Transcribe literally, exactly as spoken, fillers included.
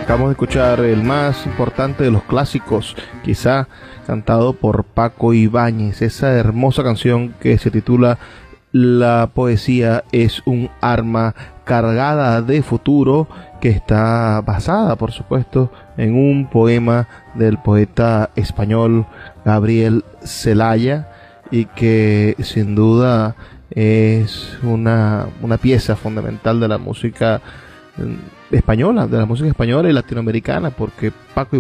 Acabamos de escuchar el más importante de los clásicos, quizá cantado por Paco Ibáñez, esa hermosa canción que se titula La poesía es un arma cargada de futuro, que está basada, por supuesto, en un poema del poeta español Gabriel Celaya, y que sin duda es una, una pieza fundamental de la música española, de la música española y latinoamericana, porque Paco